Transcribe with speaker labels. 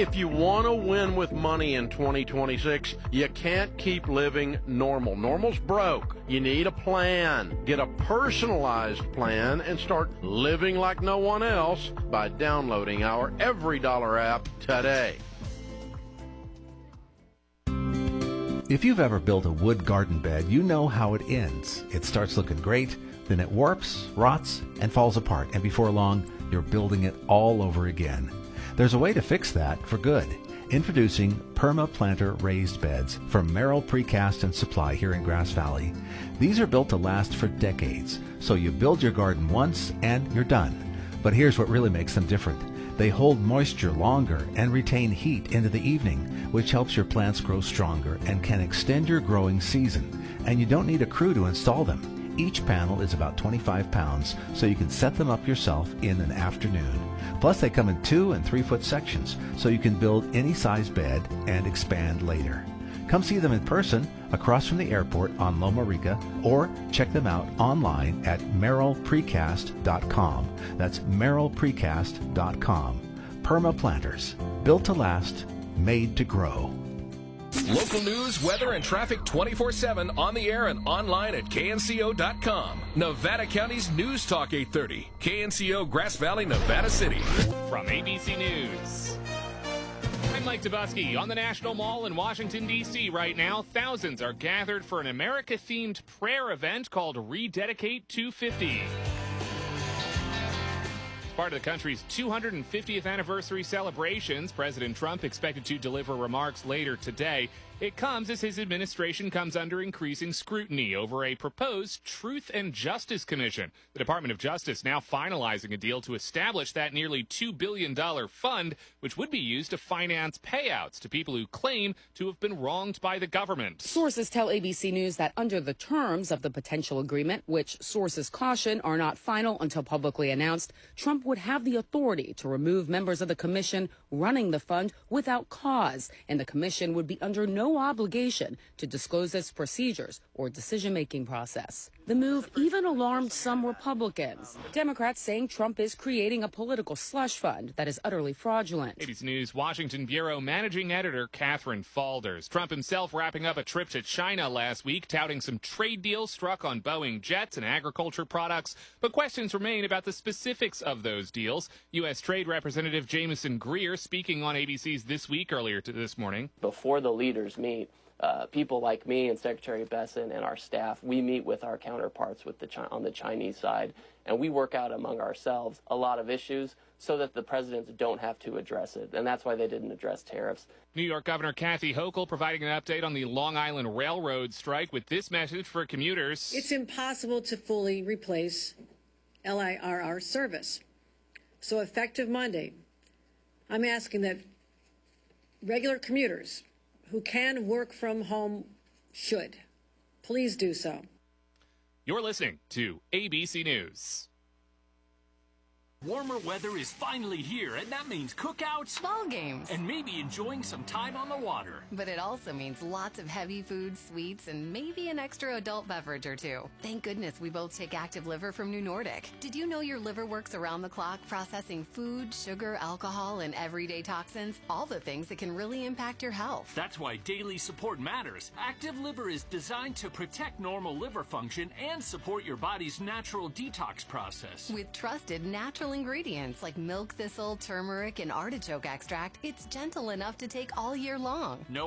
Speaker 1: If you want to win with money in 2026, you can't keep living normal. Normal's broke. You need a plan. Get a personalized plan and start living like no one else by downloading our EveryDollar app today.
Speaker 2: If you've ever built a wood garden bed, you know how it ends. It starts looking great, then it warps, rots, and falls apart, and before long, you're building it all over again. There's a way to fix that for good. Introducing PermaPlanter raised beds from Merrill Precast and Supply here in Grass Valley. These are built to last for decades, so you build your garden once and you're done. But here's what really makes them different. They hold moisture longer and retain heat into the evening, which helps your plants grow stronger and can extend your growing season. And you don't need a crew to install them. Each panel is about 25 pounds, so you can set them up yourself in an afternoon. Plus, they come in 2 and 3 foot sections, so you can build any size bed and expand later. Come see them in person across from the airport on Loma Rica, or check them out online at merrillprecast.com. That's merrillprecast.com. PermaPlanters, built to last, made to grow.
Speaker 3: Local news, weather, and traffic 24/7 on the air and online at knco.com. Nevada County's News Talk 830. KNCO, Grass Valley, Nevada City.
Speaker 4: From ABC News, I'm Mike Dubusky. On the National Mall in Washington, D.C. right now, thousands are gathered for an America-themed prayer event called Rededicate 250. Part of the country's 250th anniversary celebrations, President Trump expected to deliver remarks later today. It comes as his administration comes under increasing scrutiny over a proposed Truth and Justice Commission. The Department of Justice now finalizing a deal to establish that nearly $2 billion fund, which would be used to finance payouts to people who claim to have been wronged by the government.
Speaker 5: Sources tell ABC News that under the terms of the potential agreement, which sources caution are not final until publicly announced, Trump would have the authority to remove members of the commission running the fund without cause, and the commission would be under no obligation to disclose its procedures or decision-making process. The move even alarmed some Republicans. Democrats saying Trump is creating a political slush fund that is utterly fraudulent.
Speaker 4: ABC News Washington Bureau Managing Editor Catherine Falders. Trump himself wrapping up a trip to China last week, touting some trade deals struck on Boeing jets and agriculture products. But questions remain about the specifics of those deals. U.S. Trade Representative Jameson Greer speaking on ABC's This Week earlier this morning.
Speaker 6: Before the leaders meet, people like me and Secretary Besson and our staff, we meet with our counterparts on the Chinese side, and we work out among ourselves a lot of issues so that the presidents don't have to address it, and that's why they didn't address tariffs.
Speaker 4: New York Governor Kathy Hochul providing an update on the Long Island Railroad strike with this message for commuters.
Speaker 7: It's impossible to fully replace LIRR service. So effective Monday, I'm asking that regular commuters who can work from home should. Please do so.
Speaker 4: You're listening to ABC News.
Speaker 8: Warmer weather is finally here, and that means cookouts,
Speaker 9: ball games,
Speaker 8: and maybe enjoying some time on the water.
Speaker 9: But it also means lots of heavy foods, sweets, and maybe an extra adult beverage or two. Thank goodness we both take Active Liver from New Nordic. Did you know your liver works around the clock, processing food, sugar, alcohol, and everyday toxins? All the things that can really impact your health.
Speaker 8: That's why daily support matters. Active Liver is designed to protect normal liver function and support your body's natural detox process.
Speaker 9: With trusted natural ingredients like milk thistle, turmeric, and artichoke extract, it's gentle enough to take all year long.
Speaker 8: No